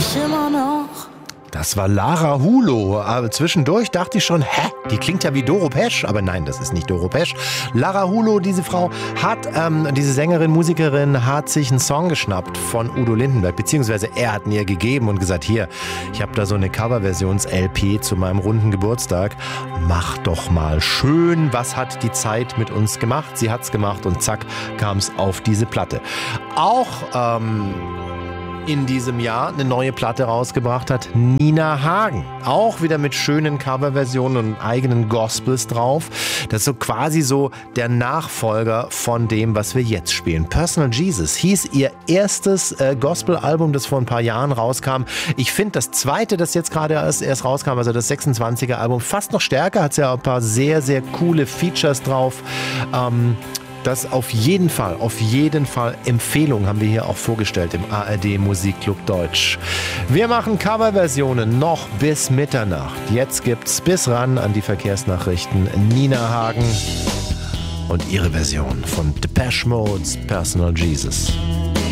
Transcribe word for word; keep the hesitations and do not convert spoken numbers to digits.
mich immer noch. Das war Lara Hulo. Aber zwischendurch dachte ich schon, hä, die klingt ja wie Doro Pesch. Aber nein, das ist nicht Doro Pesch. Lara Hulo, diese Frau, hat, ähm, diese Sängerin, Musikerin, hat sich einen Song geschnappt von Udo Lindenberg. Beziehungsweise er hat ihn ihr gegeben und gesagt, hier, ich habe da so eine Coverversions-L P zu meinem runden Geburtstag. Mach doch mal schön, was hat die Zeit mit uns gemacht? Sie hat's gemacht und zack, kam es auf diese Platte. Auch, ähm... in diesem Jahr eine neue Platte rausgebracht hat Nina Hagen. Auch wieder mit schönen Coverversionen und eigenen Gospels drauf. Das ist so quasi so der Nachfolger von dem, was wir jetzt spielen. Personal Jesus hieß ihr erstes äh, Gospel-Album, das vor ein paar Jahren rauskam. Ich finde das zweite, das jetzt gerade erst, erst rauskam, also das sechsundzwanziger Album, fast noch stärker. Hat es ja ein paar sehr, sehr coole Features drauf. Ähm, Das auf jeden Fall, auf jeden Fall Empfehlung haben wir hier auch vorgestellt im A R D Musikclub Deutsch. Wir machen Coverversionen noch bis Mitternacht. Jetzt gibt's bis ran an die Verkehrsnachrichten Nina Hagen und ihre Version von Depeche Mode's Personal Jesus.